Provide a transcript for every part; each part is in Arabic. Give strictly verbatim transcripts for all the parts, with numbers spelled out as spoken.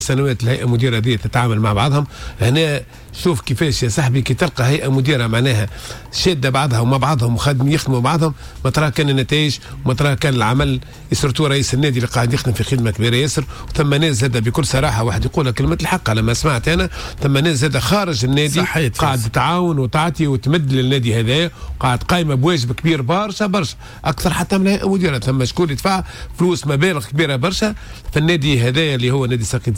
سنوات الهيئه المديره هذه تتعامل مع بعضهم. هنا شوف كيفاش يا صاحبي كي تلقى هيئه مديره معناها شاده بعضها ومع بعضهم وخادم يخدموا بعضهم، ما ترى كان النتائج وما ترى كان العمل. يسرتو رئيس النادي اللي قاعد يخدم في خدمه كبيره ياسر، وثم ناس زاد بكل صراحه واحد يقول كلمه الحق على ما سمعت انا، ثم ناس زاد خارج النادي قاعد تعاون وتعطي وتمد للنادي هذايا، قاعد قايمه بواجب كبير برشا برشا اكثر حتى من الهيئه المديره. ثم شكون يدفع فلوس مبالغ كبيره برشا في النادي هذايا اللي هو نادي ساقية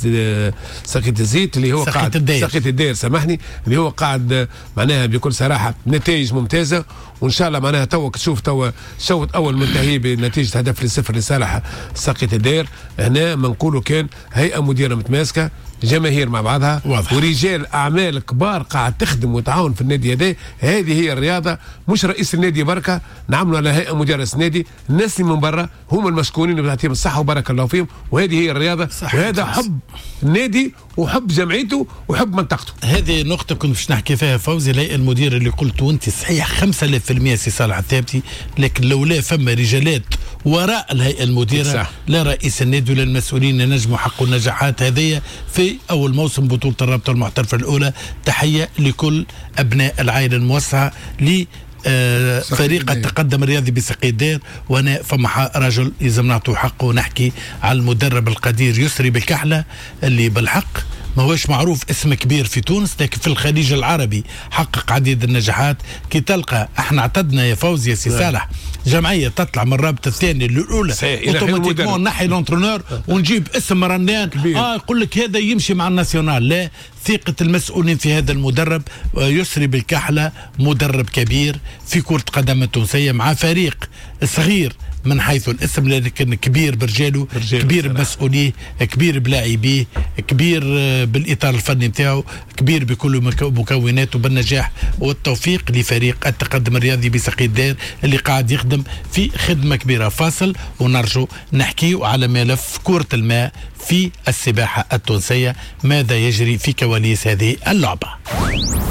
ساقية الزيت اللي هو قاعد ساقية الدير سامحني اللي هو قاعد معناها بكل صراحه نتائج ممتازه. وان شاء الله معناها توا تشوف توا شوط اول منتهي بنتيجه هدف لصفر لصالح ساقية الدير. هنا ما نقولوا كان هيئه مديره متماسكه، جماهير مع بعضها واضح. ورجال اعمال كبار قاعد تخدم وتعاون في النادي هذا. هذه هي الرياضه، مش رئيس النادي بركه نعملوا على هيئه مديره النادي، الناس اللي من برا هم المسؤولين بتاعتهم الصحه وبارك الله فيهم. وهذه هي الرياضه، وهذا حب النادي وحب جمعيته وحب منطقته. هذه نقطه كنت باش نحكي فيها فوزي. الهيئه المديره اللي قلته انت صحيح خمسة آلاف بالمئة سي صالح الثابتي، لكن لولا فما رجالات وراء الهيئه المديره صح. لا رئيس النادي ولا المسؤولين ينجموا حقوا النجاحات هذه في اول موسم بطوله الرابطه المحترفه الاولى. تحيه لكل ابناء العائله الموسعه ل آه فريق التقدم الرياضي بساقية الدير. وانا فما رجل لازم نعطوه حقه ونحكي على المدرب القدير يسري بالكحله اللي بالحق ما هوش معروف اسم كبير في تونس، لكن في الخليج العربي حقق عديد النجاحات. كي تلقى احنا اعتدنا يا فوزي يا سي صالح جمعيه تطلع من الرابطه الثانيه للاولى اوتوماتيكمون نحي لونترونور ونجيب اسم رنان اه يقول لك هذا يمشي مع الناسيونال. لا، ثقه المسؤولين في هذا المدرب. يسري بالكحله مدرب كبير في كره قدم التونسيه مع فريق صغير من حيث الاسم لكن كبير برجاله، كبير بمسؤوليه، كبير بلاعبيه، كبير بالاطار الفني نتاعو، كبير بكل مكوناته. بالنجاح والتوفيق لفريق التقدم الرياضي بساقية الدير اللي قاعد يخدم في خدمه كبيره. فاصل ونرجو نحكيو على ملف كرة الماء في السباحه التونسيه، ماذا يجري في كواليس هذه اللعبه.